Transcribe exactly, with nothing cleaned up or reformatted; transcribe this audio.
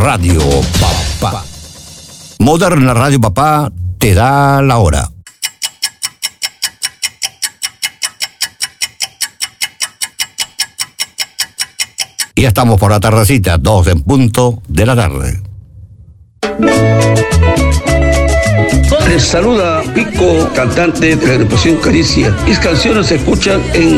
Radio Papá. Moderna Radio Papá te da la hora. Y ya estamos por la tardecita, dos en punto de la tarde. Les saluda Pico, cantante de la agrupación Caricia. Mis canciones se escuchan en